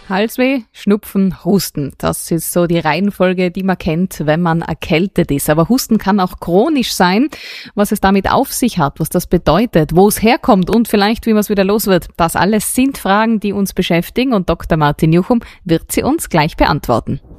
Halsweh, Schnupfen, Husten. Das ist so die Reihenfolge, die man kennt, wenn man erkältet ist. Aber Husten kann auch chronisch sein. Was es damit auf sich hat, was das bedeutet, wo es herkommt und vielleicht, wie man es wieder los wird. Das alles sind Fragen, die uns beschäftigen und Dr. Martin Juchum wird sie uns gleich beantworten.